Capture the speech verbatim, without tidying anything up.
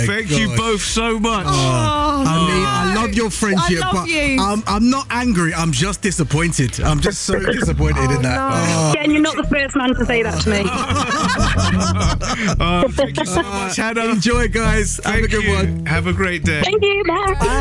Thank you gosh. both so much. Oh, I mean, I love your friendship, I love but you. I'm, I'm not angry. I'm just disappointed. I'm just so disappointed in that. no. Oh. Again, you're not the first man to say that to me. Oh, thank you so much, Hannah. Enjoy, guys. Have Thank a good you. one. Have a great day. Thank you. Bye.